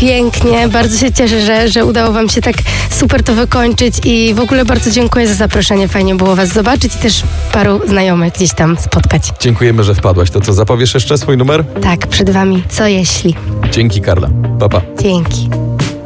pięknie, bardzo się cieszę, że udało wam się tak super to wykończyć i w ogóle bardzo dziękuję za zaproszenie. Fajnie było was zobaczyć i też paru znajomych gdzieś tam spotkać. Dziękujemy, że wpadłaś. To co, zapowiesz jeszcze swój numer? Tak, przed wami Co jeśli? Dzięki, Karla. Pa, pa. Dzięki.